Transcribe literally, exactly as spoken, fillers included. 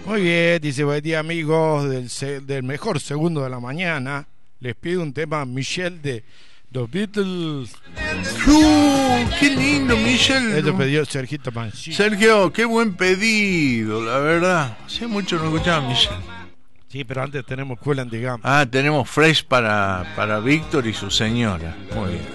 Muy bien, dice, buen día amigos del, se- del mejor segundo de la mañana. Les pido un tema Michelle de The Beatles. ¡Uh! ¡Qué lindo, Michel! Esto pidió Sergito Mancini. Sergio, qué buen pedido, la verdad. Hace mucho no escuchaba a Michel. Sí, pero antes tenemos Cool and the Gang. Ah, tenemos Fresh para, para Víctor y su señora. Muy bien.